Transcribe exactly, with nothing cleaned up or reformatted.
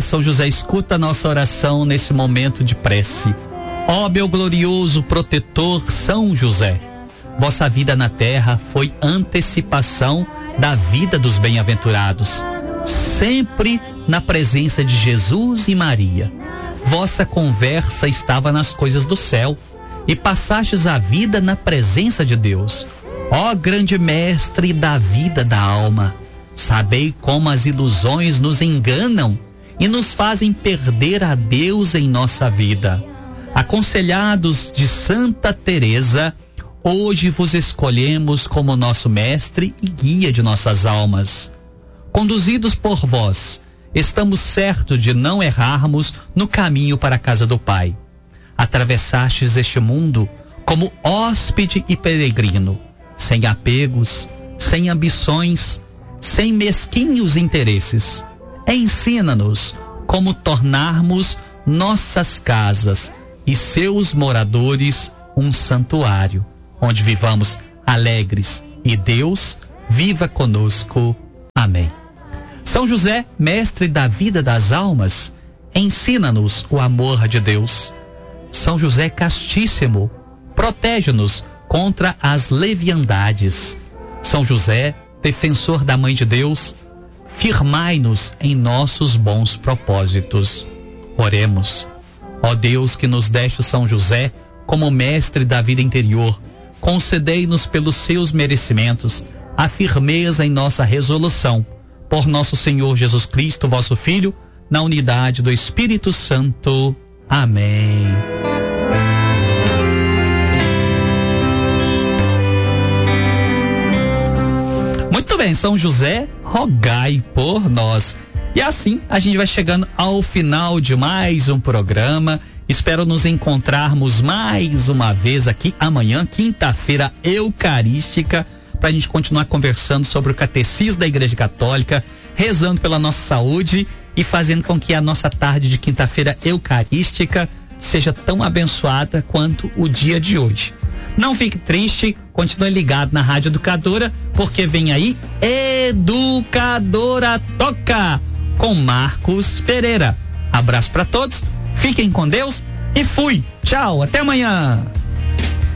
São José, escuta a nossa oração nesse momento de prece. Ó meu glorioso protetor São José, vossa vida na terra foi antecipação da vida dos bem-aventurados, sempre na presença de Jesus e Maria. Vossa conversa estava nas coisas do céu e passastes a vida na presença de Deus. Ó grande mestre da vida da alma, sabei como as ilusões nos enganam e nos fazem perder a Deus em nossa vida. Aconselhados de Santa Teresa, hoje vos escolhemos como nosso mestre e guia de nossas almas. Conduzidos por vós, estamos certos de não errarmos no caminho para a casa do Pai. Atravessastes este mundo como hóspede e peregrino, sem apegos, sem ambições, sem mesquinhos interesses. Ensina-nos como tornarmos nossas casas e seus moradores um santuário, onde vivamos alegres e Deus viva conosco. Amém. São José, mestre da vida das almas, ensina-nos o amor de Deus. São José castíssimo, protege-nos contra as leviandades. São José, defensor da Mãe de Deus, firmai-nos em nossos bons propósitos. Oremos. Ó Deus, que nos deste São José como mestre da vida interior, concedei-nos pelos seus merecimentos a firmeza em nossa resolução. Por nosso Senhor Jesus Cristo, vosso Filho, na unidade do Espírito Santo. Amém. Muito bem, São José, rogai por nós. E assim a gente vai chegando ao final de mais um programa. Espero nos encontrarmos mais uma vez aqui amanhã, quinta-feira eucarística, para a gente continuar conversando sobre o catecismo da Igreja Católica, rezando pela nossa saúde e fazendo com que a nossa tarde de quinta-feira eucarística seja tão abençoada quanto o dia de hoje. Não fique triste, continue ligado na Rádio Educadora, porque vem aí Educadora Toca com Marcos Pereira. Abraço para todos, fiquem com Deus e fui. Tchau, até amanhã.